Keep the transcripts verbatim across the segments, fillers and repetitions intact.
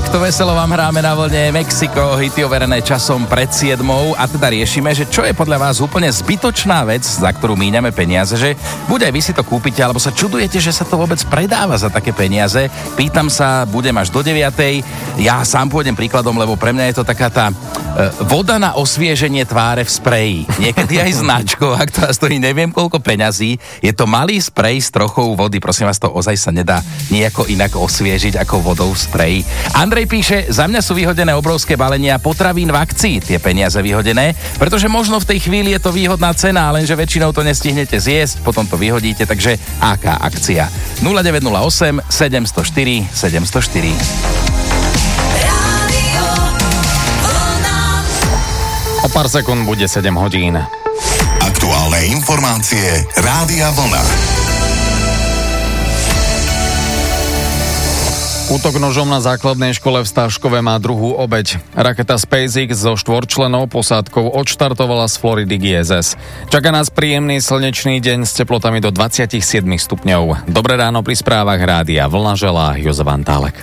Takto veselo vám hráme na vlne Mexiko, hity overené časom pred siedmou a teda riešime, že čo je podľa vás úplne zbytočná vec, za ktorú míňame peniaze, že buď aj vy si to kúpite, alebo sa čudujete, že sa to vôbec predáva za také peniaze. Pýtam sa, budem až do deviatej. Ja sám pôjdem príkladom, lebo pre mňa je to taká tá e, voda na osvieženie tváre v spreji. Niekedy aj značková, ktorá stojí neviem koľko peňazí. Je to malý sprej s trochou vody, prosím vás, to ozaj sa nedá nejako inak osviežiť ako vodou v spreji. Andrej píše, za mňa sú vyhodené obrovské balenia potravín v akcii, tie peniaze vyhodené, pretože možno v tej chvíli je to výhodná cena, lenže väčšinou to nestihnete zjesť, potom to vyhodíte, takže aká akcia? nula deväť nula osem sedem nula štyri sedem nula štyri. O pár sekúnd bude sedem hodín. Aktuálne informácie Rádia Vlna. Útok nožom na základnej škole v Staškove má druhú obeť. Raketa SpaceX so štvorčlennou posádkou odštartovala z Floridy G S S. Čaká nás príjemný slnečný deň s teplotami do dvadsaťsedem stupňov. Dobré ráno pri správach Rádia Vlna želá Jozef Antálek.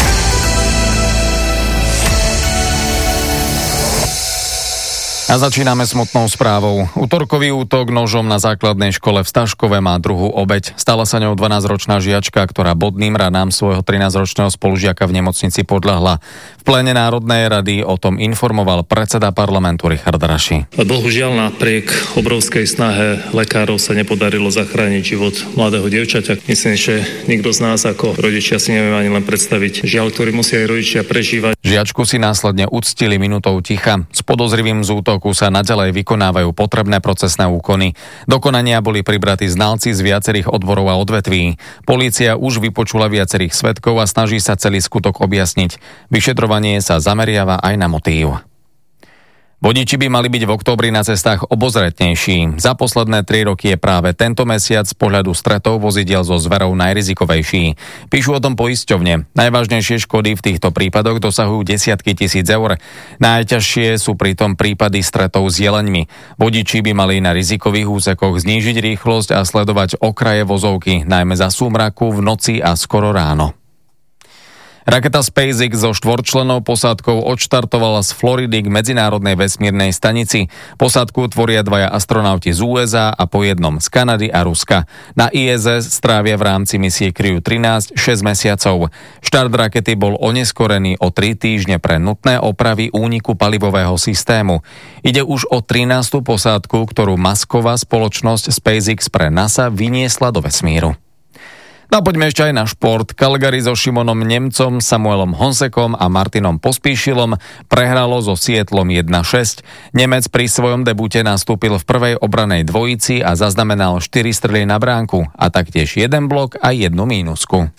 A začíname smutnou správou. Utorkový útok nožom na základnej škole v Staškove má druhú obeť. Stala sa ňou dvanásťročná žiačka, ktorá bodným ranám svojho trinásťročného spolužiaka v nemocnici podľahla. V pléne Národnej rady o tom informoval predseda parlamentu Richard Raši. Bohužiaľ napriek obrovskej snahe lekárov sa nepodarilo zachrániť život mladého dievčaťa. Myslím, že nikto z nás ako rodičia si nevieme ani len predstaviť žiaľ, ktorý musia aj rodičia prežívať. Žiačku si následne uctili minútou ticha. S podozrivým z útoku sa naďalej vykonávajú potrebné procesné úkony. Do konania boli pribratí znalci z viacerých odborov a odvetví. Polícia už vypočula viacerých svedkov a snaží sa celý skutok objasniť. Vyšetrovanie sa zameriava aj na motív. Vodiči by mali byť v októbri na cestách obozretnejší. Za posledné tri roky je práve tento mesiac z pohľadu stretov vozidiel so zverou najrizikovejší. Píšu o tom poisťovne. Najvážnejšie škody v týchto prípadoch dosahujú desiatky tisíc eur. Najťažšie sú pritom prípady stretov s jeleňmi. Vodiči by mali na rizikových úsekoch znížiť rýchlosť a sledovať okraje vozovky, najmä za súmraku, v noci a skoro ráno. Raketa SpaceX so štvorčlennou posádkou odštartovala z Floridy k medzinárodnej vesmírnej stanici. Posádku tvoria dvaja astronauti z ú es á a po jednom z Kanady a Ruska. Na í es es strávia v rámci misie Crew trinásť šesť mesiacov. Štart rakety bol oneskorený o tri týždne pre nutné opravy úniku palivového systému. Ide už o trinástu posádku, ktorú masková spoločnosť SpaceX pre NASA vyniesla do vesmíru. No poďme ešte aj na šport. Calgary so Šimonom Nemcom, Samuelom Honsekom a Martinom Pospíšilom prehralo so Seattlom jedna šesť. Nemec pri svojom debute nastúpil v prvej obranej dvojici a zaznamenal štyri strely na bránku a taktiež jeden blok a jednu mínusku.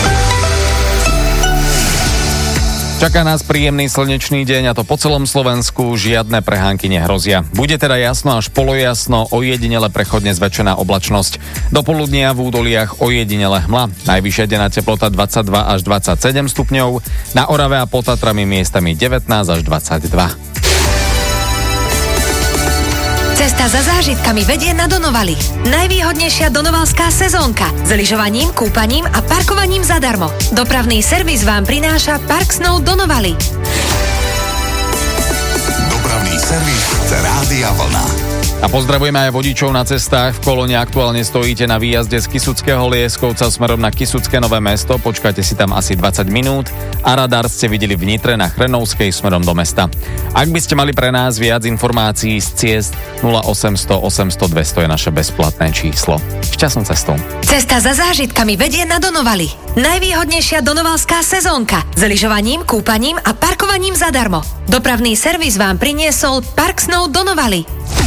Čaká nás príjemný slnečný deň a to po celom Slovensku, žiadne prehánky nehrozia. Bude teda jasno až polojasno, ojedinele prechodne zväčšená oblačnosť. Do poludnia v údoliach ojedinele hmla. Najvyššia denná teplota dvadsaťdva až dvadsaťsedem stupňov, na Orave a pod Tatrami miestami devätnásť až dvadsaťdva. Cesta za zážitkami vedie na Donovali. Najvýhodnejšia donovalská sezónka s lyžovaním, kúpaním a parkovaním zadarmo. Dopravný servis vám prináša Park Snow Donovali. Dopravný servis Rádia Vlna. A pozdravujeme aj vodičov na cestách. V kolóne aktuálne stojíte na výjazde z Kysuckého Lieskovca smerom na Kysucké Nové Mesto. Počkajte si tam asi dvadsať minút a radar ste videli v Nitre na Chrenovskej smerom do mesta. Ak by ste mali pre nás viac informácií z ciest, nula osemsto osemsto dvesto je naše bezplatné číslo. Šťastnú cestu. Cesta za zážitkami vedie na Donovali. Najvýhodnejšia donovalská sezónka s lyžovaním, kúpaním a parkovaním zadarmo. Dopravný servis vám priniesol Park Snow Donovali.